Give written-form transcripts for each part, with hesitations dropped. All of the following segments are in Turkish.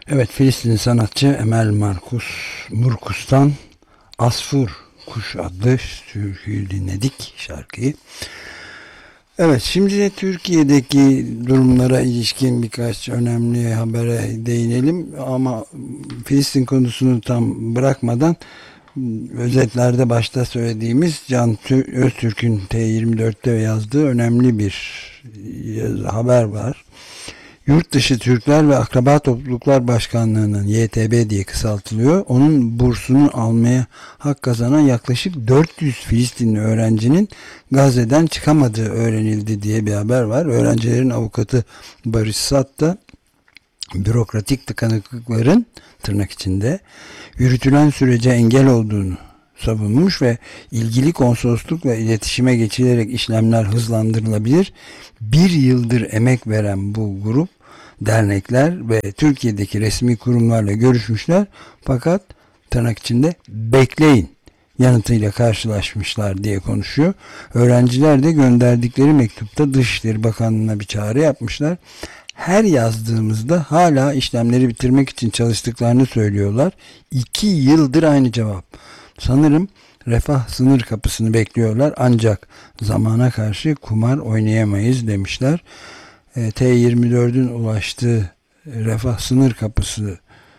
Evet, Filistinli sanatçı Emel Murkus'tan Asfur Kuş adlı türküyü dinledik, şarkıyı. Evet, şimdi de Türkiye'deki durumlara ilişkin birkaç önemli habere değinelim ama Filistin konusunu tam bırakmadan özetlerde başta söylediğimiz Öztürk'ün T24'te yazdığı önemli bir haber var. Yurtdışı Türkler ve Akraba Topluluklar Başkanlığı'nın YTB diye kısaltılıyor. Onun bursunu almaya hak kazanan yaklaşık 400 Filistinli öğrencinin Gazze'den çıkamadığı öğrenildi diye bir haber var. Öğrencilerin avukatı Barış Sat da bürokratik tıkanıklıkların tırnak içinde yürütülen sürece engel olduğunu savunmuş ve ilgili konsoloslukla iletişime geçilerek işlemler hızlandırılabilir. Bir yıldır emek veren bu grup, dernekler ve Türkiye'deki resmi kurumlarla görüşmüşler fakat tırnak içinde bekleyin yanıtıyla karşılaşmışlar diye konuşuyor. Öğrenciler de gönderdikleri mektupta Dışişleri Bakanlığı'na bir çağrı yapmışlar. Her yazdığımızda hala işlemleri bitirmek için çalıştıklarını söylüyorlar. 2 yıldır aynı cevap. Sanırım refah sınır kapısını bekliyorlar ancak zamana karşı kumar oynayamayız demişler. T24'ün ulaştığı refah sınır kapısı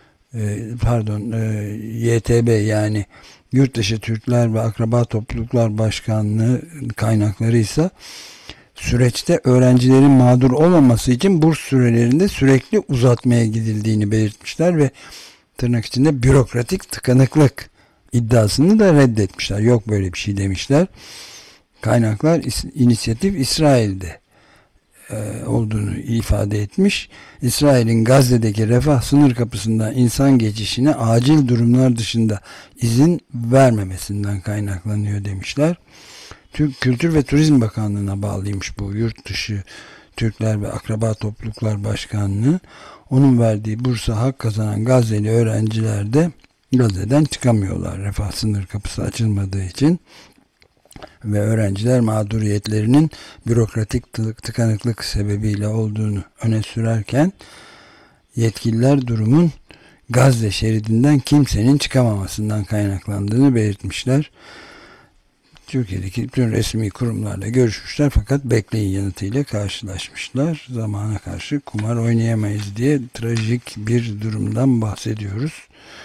YTB yani Yurtdışı Türkler ve Akraba Topluluklar Başkanlığı kaynakları ise süreçte öğrencilerin mağdur olmaması için burs sürelerinde sürekli uzatmaya gidildiğini belirtmişler ve tırnak içinde bürokratik tıkanıklık iddiasını da reddetmişler. Yok böyle bir şey demişler. Kaynaklar inisiyatif İsrail'de olduğunu ifade etmiş. İsrail'in Gazze'deki refah sınır kapısından insan geçişine acil durumlar dışında izin vermemesinden kaynaklanıyor demişler. Türk Kültür ve Turizm Bakanlığı'na bağlıymış bu yurt dışı Türkler ve Akraba Topluluklar Başkanlığı. Onun verdiği bursa hak kazanan Gazze'li öğrenciler de Gazze'den çıkamıyorlar refah sınır kapısı açılmadığı için ve öğrenciler mağduriyetlerinin bürokratik tıkanıklık sebebiyle olduğunu öne sürerken yetkililer durumun Gazze şeridinden kimsenin çıkamamasından kaynaklandığını belirtmişler. Türkiye'deki bütün resmi kurumlarla görüşmüşler fakat bekleyin yanıtıyla karşılaşmışlar. Zamana karşı kumar oynayamayız diye trajik bir durumdan bahsediyoruz.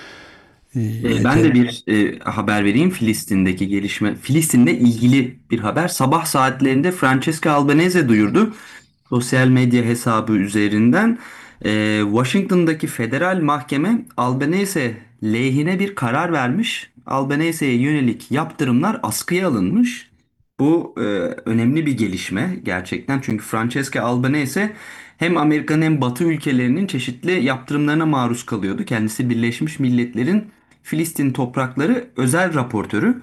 Ben de YTB. bir haber vereyim Filistin'deki gelişme. Filistin'le ilgili bir haber. Sabah saatlerinde Francesca Albanese duyurdu. Sosyal medya hesabı üzerinden Washington'daki federal mahkeme Albanese lehine bir karar vermiş. Albanese'ye yönelik yaptırımlar askıya alınmış. Bu önemli bir gelişme gerçekten. Çünkü Francesca Albanese hem Amerika'nın hem Batı ülkelerinin çeşitli yaptırımlarına maruz kalıyordu. Kendisi Birleşmiş Milletler'in Filistin toprakları özel raportörü.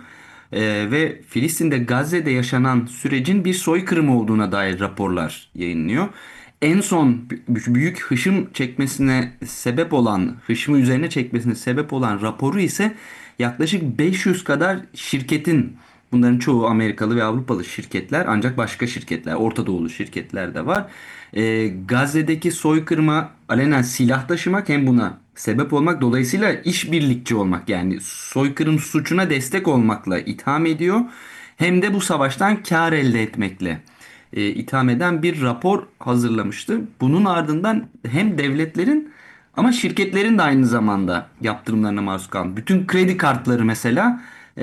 Ve Filistin'de Gazze'de yaşanan sürecin bir soykırım olduğuna dair raporlar yayınlıyor. En son büyük hışım çekmesine sebep olan, hışımı üzerine çekmesine sebep olan raporu ise yaklaşık 500 kadar şirketin, bunların çoğu Amerikalı ve Avrupalı şirketler ancak başka şirketler, Orta Doğulu şirketler de var. Gazze'deki soykırıma alenen silah taşımak hem buna sebep olmak dolayısıyla işbirlikçi olmak yani soykırım suçuna destek olmakla itham ediyor. Hem de bu savaştan kar elde etmekle itham eden bir rapor hazırlamıştı. Bunun ardından hem devletlerin ama şirketlerin de aynı zamanda yaptırımlarına maruz kalan bütün kredi kartları mesela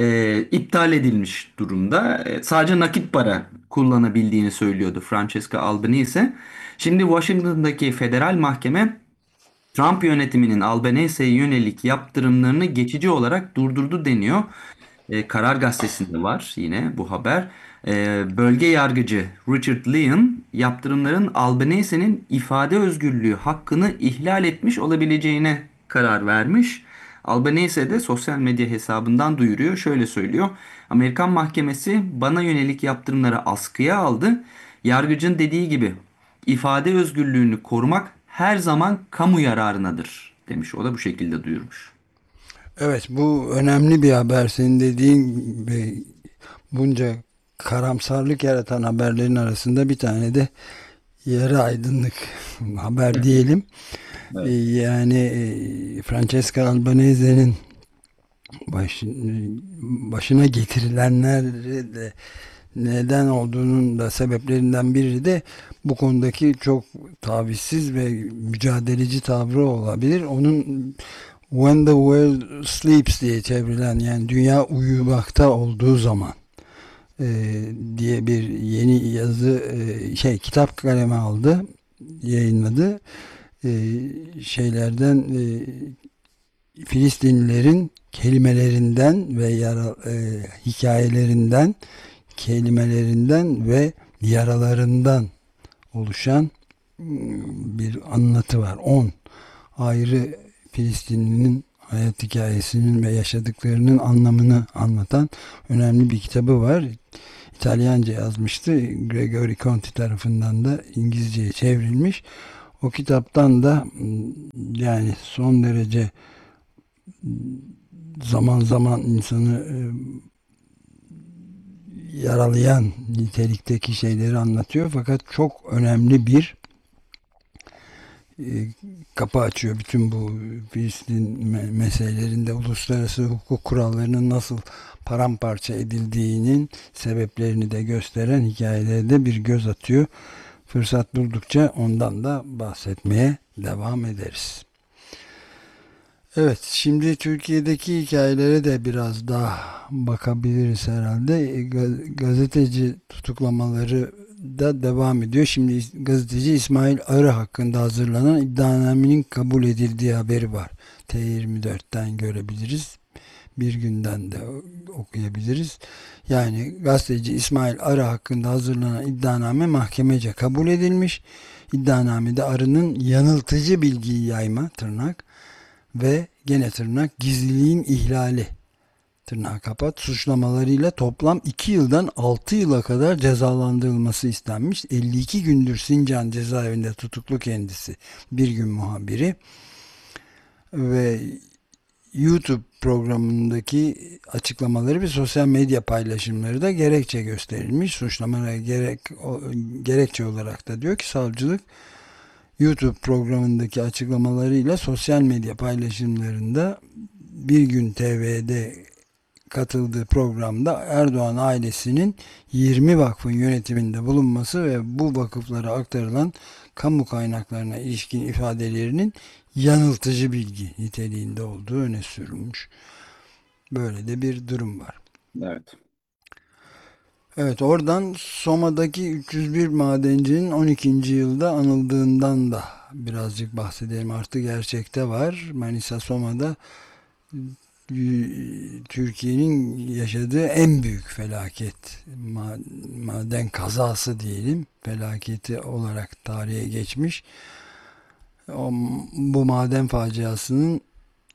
iptal edilmiş durumda. Sadece nakit para kullanabildiğini söylüyordu Francesca Albanese. Şimdi Washington'daki federal mahkeme Trump yönetiminin Albanese'ye yönelik yaptırımlarını geçici olarak durdurdu deniyor. Karar Gazetesi'nde var yine bu haber. Bölge yargıcı Richard Leon yaptırımların Albanese'nin ifade özgürlüğü hakkını ihlal etmiş olabileceğine karar vermiş. Albanese de sosyal medya hesabından duyuruyor. Şöyle söylüyor. Amerikan mahkemesi bana yönelik yaptırımları askıya aldı. Yargıcın dediği gibi ifade özgürlüğünü korumak her zaman kamu yararınadır demiş. O da bu şekilde duyurmuş. Evet, bu önemli bir haber. Senin dediğin ve bunca karamsarlık yaratan haberlerin arasında bir tane de yarı aydınlık haber diyelim. Evet. Francesca Albanese'nin başına getirilenleri de neden olduğunun da sebeplerinden biri de bu konudaki çok tavizsiz ve mücadeleci tavrı olabilir. Onun When the World Sleeps diye çevrilen, yani dünya uyumakta olduğu zaman diye bir yeni kitap kaleme aldı, yayınladı. Şeylerden Filistinlilerin kelimelerinden ve hikayelerinden, kelimelerinden ve yaralarından oluşan bir anlatı var. 10 ayrı Filistinlinin hayat hikayesinin ve yaşadıklarının anlamını anlatan önemli bir kitabı var. İtalyanca yazmıştı. Gregory Conti tarafından da İngilizceye çevrilmiş. O kitaptan da yani son derece zaman zaman insanı yaralayan nitelikteki şeyleri anlatıyor. Fakat çok önemli bir kapı açıyor. Bütün bu Filistin meselelerinde uluslararası hukuk kurallarının nasıl paramparça edildiğinin sebeplerini de gösteren hikayelere de bir göz atıyor. Fırsat buldukça ondan da bahsetmeye devam ederiz. Evet, şimdi Türkiye'deki hikayelere de biraz daha bakabiliriz herhalde. Gazeteci tutuklamaları da devam ediyor. Şimdi gazeteci İsmail Arı hakkında hazırlanan iddianamenin kabul edildiği haberi var. T24'ten görebiliriz. Bir günden de okuyabiliriz. Yani gazeteci İsmail Arı hakkında hazırlanan iddianame mahkemece kabul edilmiş. İddianamede Arı'nın yanıltıcı bilgiyi yayma, tırnak, ve gene tırnak, gizliliğin ihlali, tırnağı kapat, suçlamalarıyla toplam 2 yıldan 6 yıla kadar cezalandırılması istenmiş. 52 gündür Sincan cezaevinde tutuklu kendisi. Bir gün muhabiri ve YouTube programındaki açıklamaları ve sosyal medya paylaşımları da gerekçe gösterilmiş. Suçlamalara gerekçe olarak da diyor ki savcılık, YouTube programındaki açıklamalarıyla sosyal medya paylaşımlarında Bir Gün TV'de katıldığı programda Erdoğan ailesinin 20 vakfın yönetiminde bulunması ve bu vakıflara aktarılan kamu kaynaklarına ilişkin ifadelerinin yanıltıcı bilgi niteliğinde olduğu öne sürülmüş. Böyle de bir durum var. Evet. Evet, oradan Soma'daki 301 madencinin 12. yılda anıldığından da birazcık bahsedelim. Artı gerçekte var. Manisa Soma'da Türkiye'nin yaşadığı en büyük felaket, maden kazası diyelim, felaketi olarak tarihe geçmiş. Bu maden faciasının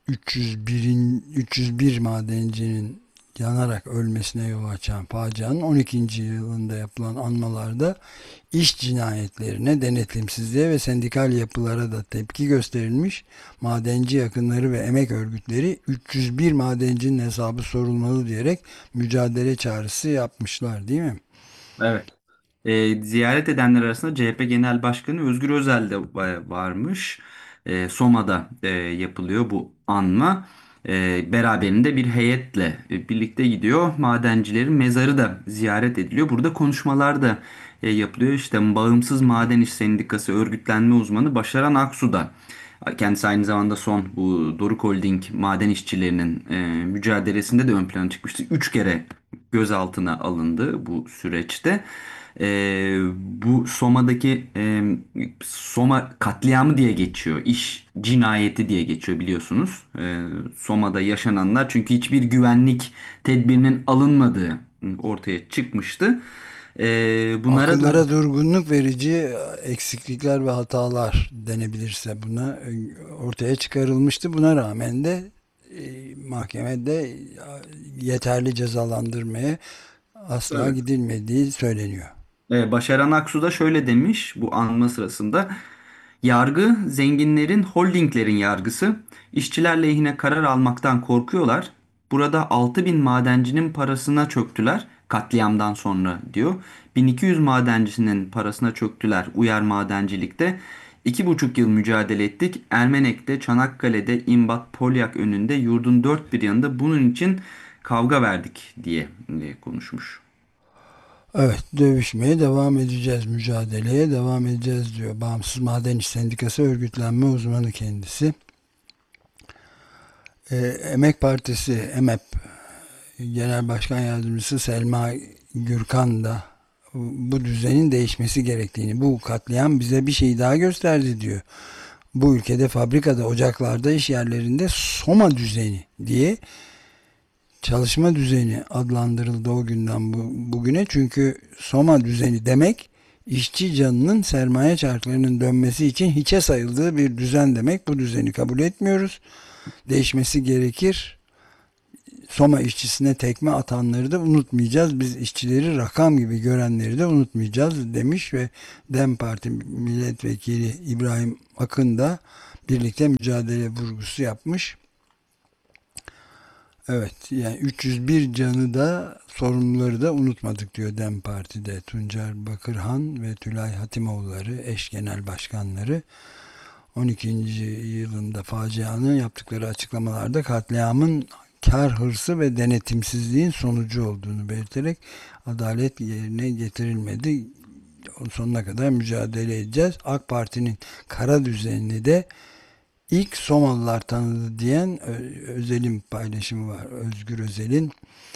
301 madencinin yanarak ölmesine yol açan facianın 12. yılında yapılan anmalarda iş cinayetlerine, denetimsizliğe ve sendikal yapılara da tepki gösterilmiş. Madenci yakınları ve emek örgütleri 301 madencinin hesabı sorulmalı diyerek mücadele çağrısı yapmışlar, değil mi? Evet. Ziyaret edenler arasında CHP Genel Başkanı Özgür Özel de varmış. Soma'da yapılıyor bu anma. Beraberinde bir heyetle birlikte gidiyor. Madencilerin mezarı da ziyaret ediliyor. Burada konuşmalar da yapılıyor. İşte Bağımsız Maden İş Sendikası örgütlenme uzmanı Başaran Aksu da, kendisi aynı zamanda son bu Doruk Holding maden işçilerinin mücadelesinde de ön plana çıkmıştı. 3 kere gözaltına alındı bu süreçte. Bu Soma'daki Soma katliamı diye geçiyor. İş cinayeti diye geçiyor, biliyorsunuz. Soma'da yaşananlar, çünkü hiçbir güvenlik tedbirinin alınmadığı ortaya çıkmıştı. Bunlara da Akıllara durgunluk verici eksiklikler ve hatalar denebilirse buna ortaya çıkarılmıştı. Buna rağmen de mahkemede yeterli cezalandırmaya asla evet. gidilmediği söyleniyor. Başaran Aksu da şöyle demiş bu anma sırasında. Yargı zenginlerin, holdinglerin yargısı. İşçiler lehine karar almaktan korkuyorlar. Burada 6.000 madencinin parasına çöktüler katliamdan sonra diyor. 1200 madencisinin parasına çöktüler uyar madencilikte. 2,5 yıl mücadele ettik. Ermenek'te, Çanakkale'de, İmbat, Polyak önünde, yurdun dört bir yanında bunun için kavga verdik diye konuşmuş. Evet, dövüşmeye devam edeceğiz, mücadeleye devam edeceğiz diyor. Bağımsız Maden İş Sendikası örgütlenme uzmanı kendisi. Emek Partisi, EMEP Genel Başkan Yardımcısı Selma Gürkan da bu düzenin değişmesi gerektiğini, bu katliam bize bir şey daha gösterdi diyor. Bu ülkede fabrikada, ocaklarda, iş yerlerinde Soma düzeni diye çalışma düzeni adlandırıldı o günden bugüne. Çünkü Soma düzeni demek işçi canının sermaye çarklarının dönmesi için hiçe sayıldığı bir düzen demek. Bu düzeni kabul etmiyoruz. Değişmesi gerekir. Soma işçisine tekme atanları da unutmayacağız. Biz işçileri rakam gibi görenleri de unutmayacağız demiş ve DEM Parti milletvekili İbrahim Akın da birlikte mücadele vurgusu yapmış. Evet, yani 301 canı da sorumluları da unutmadık diyor DEM Parti'de. Tuncer Bakırhan ve Tülay Hatimoğulları eş genel başkanları 12. yılında facianın yaptıkları açıklamalarda katliamın kar hırsı ve denetimsizliğin sonucu olduğunu belirterek adalet yerine getirilmedi. Sonuna kadar mücadele edeceğiz. AK Parti'nin kara düzenini de ilk Somalılar tanıdı diyen Özel'in paylaşımı var. Özgür Özel'in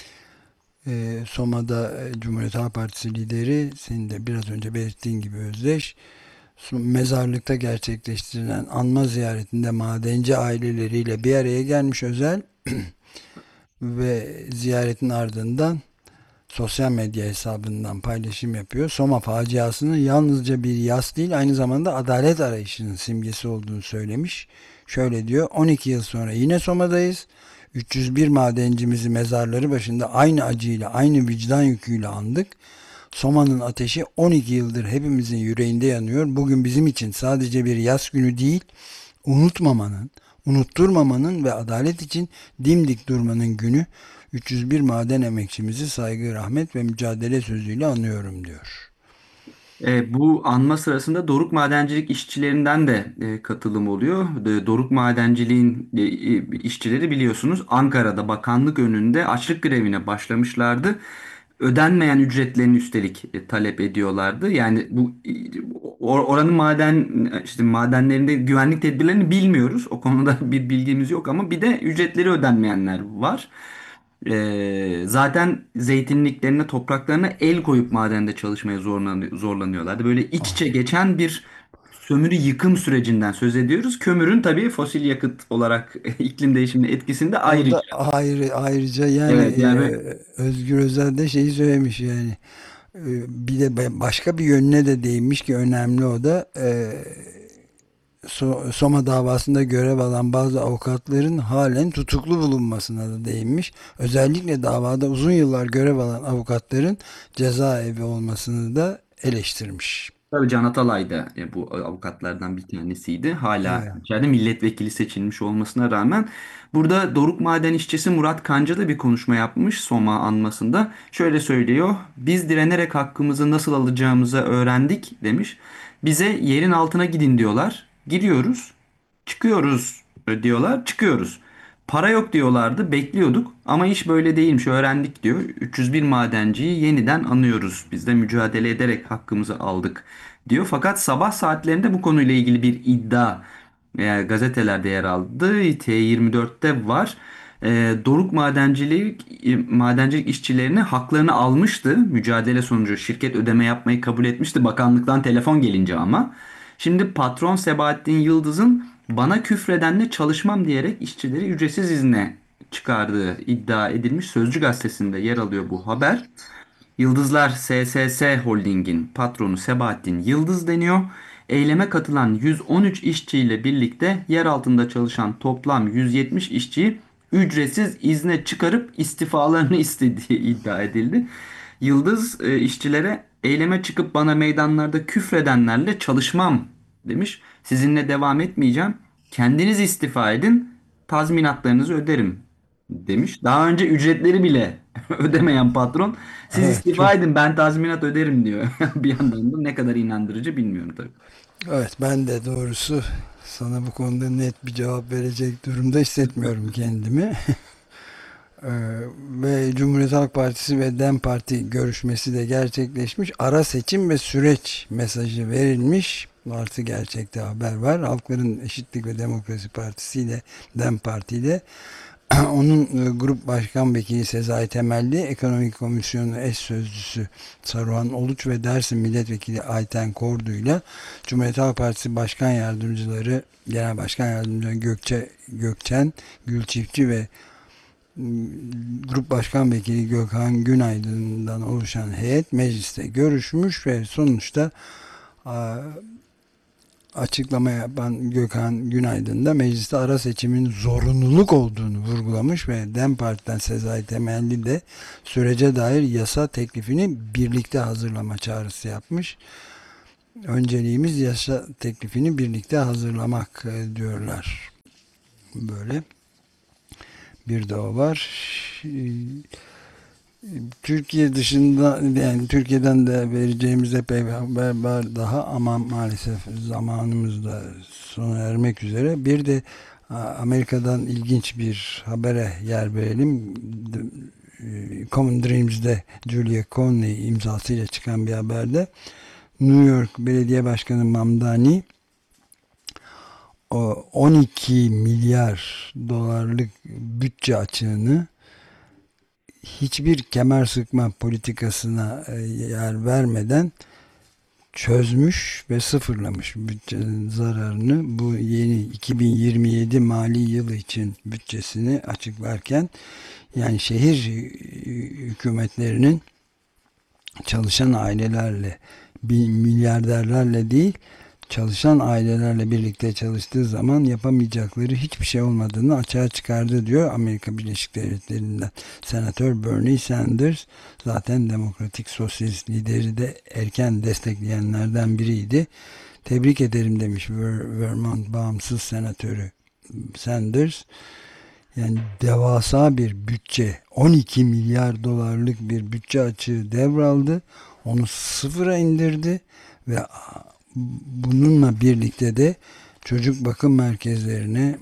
Soma'da Cumhuriyet Halk Partisi lideri, senin de biraz önce belirttiğin gibi Özdeş, mezarlıkta gerçekleştirilen anma ziyaretinde madenci aileleriyle bir araya gelmiş Özel ve ziyaretin ardından sosyal medya hesabından paylaşım yapıyor. Soma faciasının yalnızca bir yas değil, aynı zamanda adalet arayışının simgesi olduğunu söylemiş. Şöyle diyor: 12 yıl sonra yine Soma'dayız. 301 madencimizi mezarları başında aynı acıyla, aynı vicdan yüküyle andık. Soma'nın ateşi 12 yıldır hepimizin yüreğinde yanıyor. Bugün bizim için sadece bir yas günü değil, unutmamanın, unutturmamanın ve adalet için dimdik durmanın günü. 301 maden emekçimizi saygı, rahmet ve mücadele sözüyle anıyorum diyor. Bu anma sırasında Doruk Madencilik işçilerinden de katılım oluyor. Doruk Madenciliğin işçileri biliyorsunuz Ankara'da bakanlık önünde açlık grevine başlamışlardı. Ödenmeyen ücretlerini üstelik talep ediyorlardı. Yani bu oranın işte madenlerinde güvenlik tedbirlerini bilmiyoruz. O konuda bir bilgimiz yok ama bir de ücretleri ödenmeyenler var. Zaten zeytinliklerine, topraklarına el koyup madende çalışmaya zorlanıyorlardı. Böyle iç içe geçen bir sömürü yıkım sürecinden söz ediyoruz. Kömürün tabii fosil yakıt olarak iklim değişiminin etkisinde O ayrıca. da ayrıca yani Evet yani Özgür Özel de şeyi söylemiş yani. Bir de başka bir yönüne de değinmiş ki önemli, o da Soma davasında görev alan bazı avukatların halen tutuklu bulunmasına da değinmiş. Özellikle davada uzun yıllar görev alan avukatların cezaevi olmasını da eleştirmiş. tabii Can Atalay da bu avukatlardan bir tanesiydi. Hala Evet. içeride milletvekili seçilmiş olmasına rağmen. Burada Doruk Maden işçisi Murat Kanca da bir konuşma yapmış Soma anmasında. Şöyle söylüyor: biz direnerek hakkımızı nasıl alacağımızı öğrendik demiş. Bize yerin altına gidin diyorlar. Gidiyoruz. Çıkıyoruz diyorlar. Çıkıyoruz. Para yok diyorlardı. Bekliyorduk. Ama iş böyle değilmiş. Öğrendik diyor. 301 madenciyi yeniden anıyoruz. Biz de mücadele ederek hakkımızı aldık diyor. Fakat sabah saatlerinde bu konuyla ilgili bir iddia gazetelerde yer aldı. T24'te var. Madencilik işçilerini haklarını almıştı. Mücadele sonucu şirket ödeme yapmayı kabul etmişti. Bakanlıktan telefon gelince ama. Şimdi patron Sebahattin Yıldız'ın bana küfredenle çalışmam diyerek işçileri ücretsiz izne çıkardığı iddia edilmiş. Sözcü gazetesinde yer alıyor bu haber. Yıldızlar SSS Holding'in patronu Sebahattin Yıldız deniyor. Eyleme katılan 113 işçiyle birlikte yer altında çalışan toplam 170 işçiyi ücretsiz izne çıkarıp istifalarını istediği iddia edildi. Yıldız işçilere eyleme çıkıp bana meydanlarda küfredenlerle çalışmam demiş. Sizinle devam etmeyeceğim. Kendiniz istifa edin, tazminatlarınızı öderim demiş. Daha önce ücretleri bile ödemeyen patron siz Evet, çok. istifa edin ben tazminat öderim diyor. Bir yandan da ne kadar inandırıcı bilmiyorum tabii. Evet, ben de doğrusu sana bu konuda net bir cevap verecek durumda hissetmiyorum kendimi. Ee, ve Cumhuriyet Halk Partisi ve DEM Parti görüşmesi de gerçekleşmiş. Ara seçim ve süreç mesajı verilmiş. Artı gerçekte haber var. Halkların Eşitlik ve Demokrasi Partisi ile DEM Parti ile onun Grup Başkan Vekili Sezai Temelli, Ekonomik Komisyonu eş sözcüsü Saruhan Oluç ve Dersim Milletvekili Ayten Kordu ile Cumhuriyet Halk Partisi Başkan Yardımcıları, Genel Başkan Yardımcıları Gökçen Gülçiftçi ve Grup Başkan Vekili Gökhan Günaydın'dan oluşan heyet mecliste görüşmüş ve sonuçta açıklama yapan Gökhan Günaydın da mecliste ara seçimin zorunluluk olduğunu vurgulamış ve DEM Parti'den Sezai Temelli de sürece dair yasa teklifini birlikte hazırlama çağrısı yapmış. Önceliğimiz yasa teklifini birlikte hazırlamak diyorlar. Böyle bir de o var. Türkiye dışında, yani Türkiye'den de vereceğimiz epey bir haber var daha ama maalesef zamanımız da sona ermek üzere. Bir de Amerika'dan ilginç bir habere yer verelim. Common Dreams'de Julia Conley imzasıyla çıkan bir haberde New York Belediye Başkanı Mamdani 12 milyar dolarlık bütçe açığını hiçbir kemer sıkma politikasına yer vermeden çözmüş ve sıfırlamış bütçenin zararını. Bu yeni 2027 mali yılı için bütçesini açıklarken, yani şehir hükümetlerinin çalışan ailelerle, milyarderlerle değil, çalışan ailelerle birlikte çalıştığı zaman yapamayacakları hiçbir şey olmadığını açığa çıkardı diyor Amerika Birleşik Devletleri'nden Senatör Bernie Sanders. Zaten Demokratik Sosyalist lideri de erken destekleyenlerden biriydi. Tebrik ederim demiş Vermont bağımsız senatörü Sanders. Yani devasa bir bütçe, 12 milyar dolarlık bir bütçe açığı devraldı. Onu sıfıra indirdi ve bununla birlikte de çocuk bakım merkezlerine,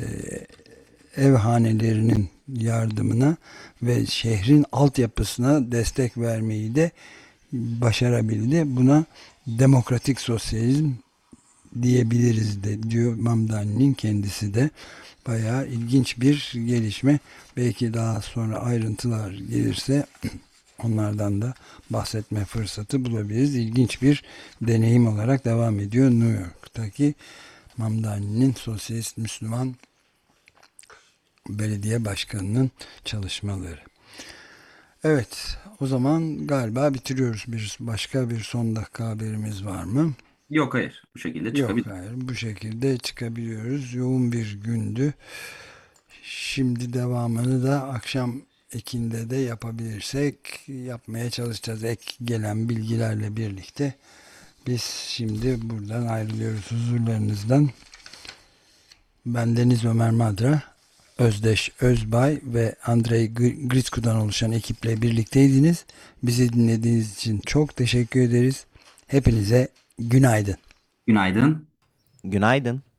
ev hanelerinin yardımına ve şehrin altyapısına destek vermeyi de başarabildi. Buna demokratik sosyalizm diyebiliriz de diyor Mamdani'nin kendisi de. Bayağı ilginç bir gelişme. Belki daha sonra ayrıntılar gelirse onlardan da bahsetme fırsatı bulabiliriz. İlginç bir deneyim olarak devam ediyor New York'taki Mamdani'nin Sosyalist Müslüman Belediye Başkanı'nın çalışmaları. Evet, o zaman galiba bitiriyoruz. Başka bir son dakika haberimiz var mı? Yok hayır bu şekilde Yok, çıkabilir. hayır. Bu şekilde çıkabiliyoruz. Yoğun bir gündü. Şimdi devamını da akşam ekinde de yapabilirsek yapmaya çalışacağız. Ek gelen bilgilerle birlikte. Biz şimdi buradan ayrılıyoruz huzurlarınızdan. Ben Deniz Ömer Madra, Özdeş Özbay ve Andrei Gritsku'dan oluşan ekiple birlikteydiniz. Bizi dinlediğiniz için çok teşekkür ederiz. Hepinize günaydın. Günaydın. Günaydın.